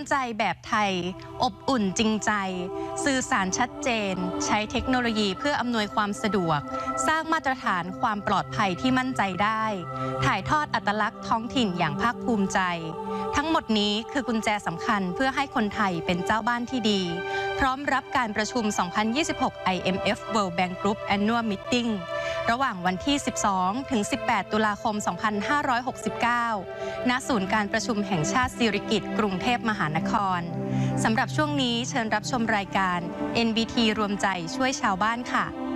ใจแบบไทยอบอุ่นจริงใจสื่อสารชัดเจนใช้เทคโนโลยีเพื่ออำนวยความสะดวกสร้างมาตรฐานความปลอดภัยที่มั่นใจได้ถ่ายทอดอัตลักษณ์ท้องถิ่นอย่างภาคภูมิใจทั้งหมดนี้คือกุญแจสำคัญเพื่อให้คนไทยเป็นเจ้าบ้านที่ดีพร้อมรับการประชุม 2026 IMF World Bank Group Annual Meeting ระหว่างวันที่ 12 ถึง 18 ตุลาคม 2569 ณ ศูนย์การประชุมแห่งชาติสิริกิติ์กรุงเทพมหานคร สำหรับช่วงนี้เชิญรับชมรายการ NBT รวมใจช่วยชาวบ้านค่ะ